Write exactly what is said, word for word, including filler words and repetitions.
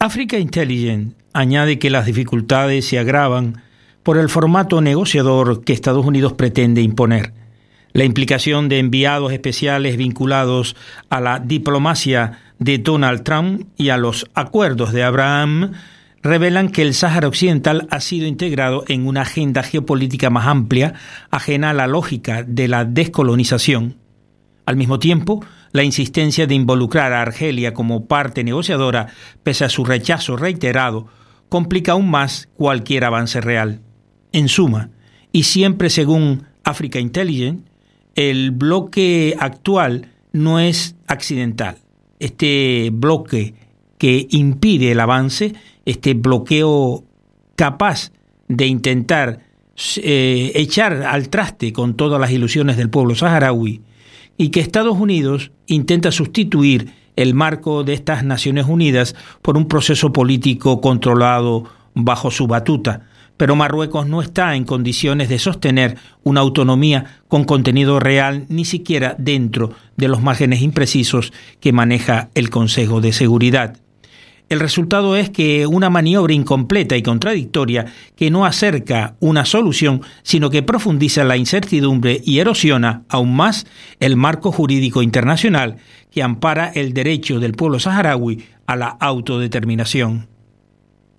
Africa Intelligence añade que las dificultades se agravan por el formato negociador que Estados Unidos pretende imponer. La implicación de enviados especiales vinculados a la diplomacia de Donald Trump y a los acuerdos de Abraham revelan que el Sáhara Occidental ha sido integrado en una agenda geopolítica más amplia, ajena a la lógica de la descolonización. Al mismo tiempo, la insistencia de involucrar a Argelia como parte negociadora, pese a su rechazo reiterado, complica aún más cualquier avance real. En suma, y siempre según Africa Intelligence, el bloque actual no es accidental. Este bloque que impide el avance, este bloqueo capaz de intentar eh, echar al traste con todas las ilusiones del pueblo saharaui, y que Estados Unidos intenta sustituir el marco de estas Naciones Unidas por un proceso político controlado bajo su batuta. Pero Marruecos no está en condiciones de sostener una autonomía con contenido real, ni siquiera dentro de los márgenes imprecisos que maneja el Consejo de Seguridad. El resultado es que una maniobra incompleta y contradictoria que no acerca una solución, sino que profundiza la incertidumbre y erosiona aún más el marco jurídico internacional que ampara el derecho del pueblo saharaui a la autodeterminación.